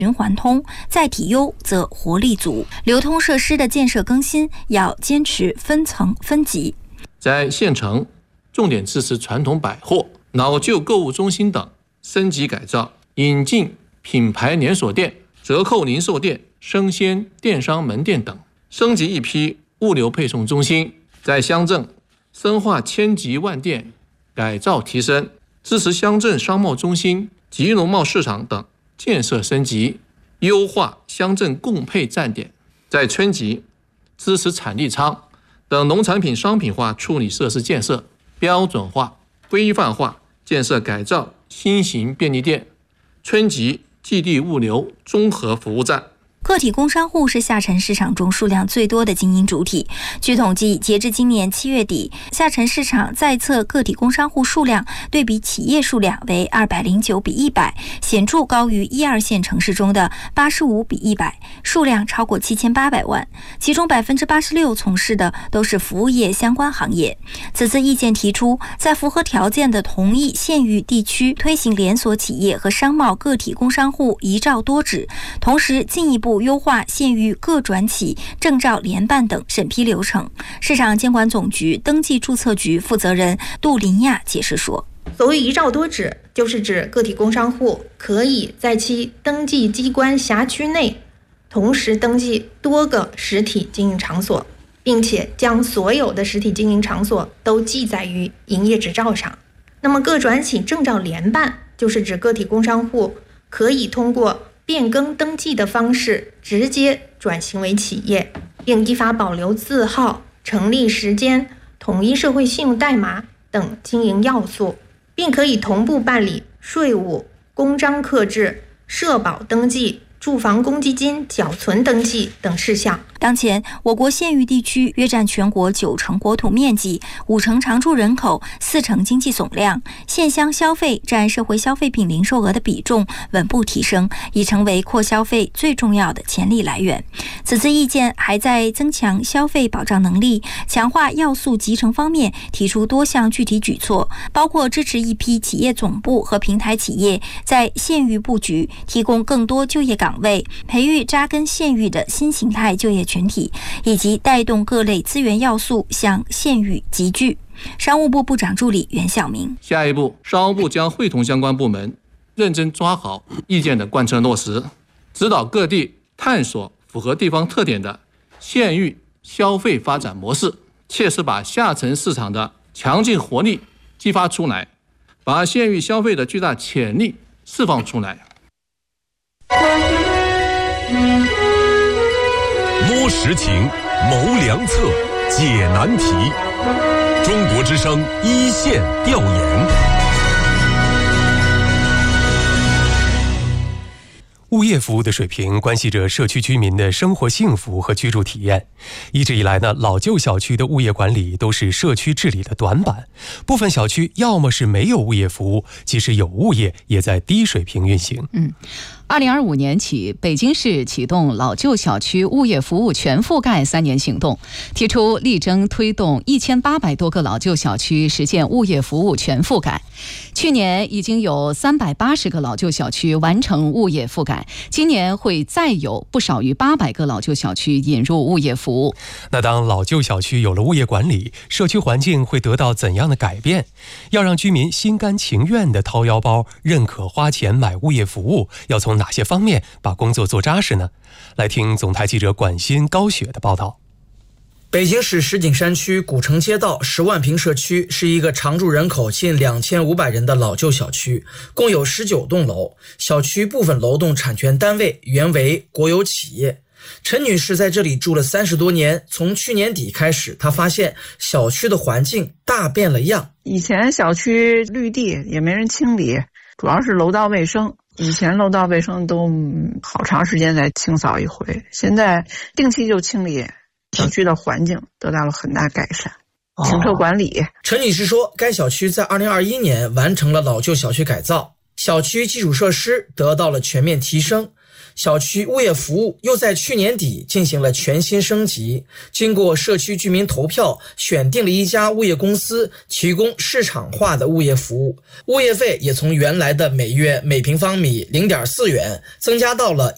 循环通，载体优则活力足。流通设施的建设更新要坚持分层分级， 在县城重点支持传统百货、老旧购物中心等升级改造，引进品牌连锁店、折扣零售店、生鲜电商门店等，升级一批物流配送中心。在乡镇深化千集万店改造提升，支持乡镇商贸中心、集农贸市场等建设升级，优化乡镇供配站点。在村级支持产地仓等农产品商品化处理设施建设，标准化、规范化建设改造新型便利店、村级寄递物流综合服务站。 个体工商户是下沉市场中数量最多的经营主体。据统计，截至今年7月底，下沉市场在册个体工商户数量对比企业数量为209比100，显著高于1、2线城市中的85比100，数量超过7800万。其中86%从事的都是服务业相关行业。此次意见提出，在符合条件的同一县域地区推行连锁企业和商贸个体工商户一照多指，同时进一步优化县域各转企、证照联办等审批流程。市场监管总局登记注册局负责人杜林亚解释说， 所谓一照多指，就是指个体工商户可以在其登记机关辖区内同时登记多个实体经营场所，并且将所有的实体经营场所都记载于营业执照上。那么各转企证照联办，就是指个体工商户可以通过变更登记的方式直接转型为企业，并依法保留字号、成立时间、统一社会信用代码等经营要素，并可以同步办理税务、公章刻制、社保登记、住房公积金缴存登记等事项。 当前，我国县域地区约占全国90%国土面积、5%常住人口、4%经济总量，县乡消费占社会消费品零售额的比重稳步提升，已成为扩消费最重要的潜力来源。此次意见还在增强消费保障能力、强化要素集成方面提出多项具体举措，包括支持一批企业总部和平台企业在县域布局，提供更多就业岗位，培育扎根县域的新形态就业群体，以及带动各类资源要素向县域集聚。商务部部长助理袁晓明， 下一步，商务部将会同相关部门认真抓好意见的贯彻落实，指导各地探索符合地方特点的县域消费发展模式，切实把下沉市场的强劲活力激发出来，把县域消费的巨大潜力释放出来。 摸实情，谋良策，解难题。中国之声一线调研。 物业服务的水平关系着社区居民的生活幸福和居住体验。一直以来呢，老旧小区的物业管理都是社区治理的短板，部分小区要么是没有物业服务，即使有物业也在低水平运行。 2025年起，北京市启动老旧小区物业服务全覆盖3年行动，提出力争推动1800多个老旧小区实现物业服务全覆盖。去年已经有380个老旧小区完成物业覆盖，今年会再有不少于800个老旧小区引入物业服务。 那当老旧小区有了物业管理，社区环境会得到怎样的改变？要让居民心甘情愿地掏腰包，认可花钱买物业服务，要从哪些方面把工作做扎实呢？来听总台记者管欣、高雪的报道。 北京市石景山区古城街道10万平社区是一个常住人口近2500人的老旧小区，共有19栋楼，小区部分楼栋产权单位原为国有企业。陈女士在这里住了30多年，从去年底开始，她发现小区的环境大变了样。 以前小区绿地也没人清理，主要是楼道卫生，以前楼道卫生都好长时间才清扫一回，现在定期就清理，小区的环境得到了很大改善。停车管理， 陈女士说，该小区在2021年完成了老旧小区改造，小区基础设施得到了全面提升，小区物业服务又在去年底进行了全新升级，经过社区居民投票，选定了一家物业公司提供市场化的物业服务，物业费也从原来的每月每平方米0.4元增加到了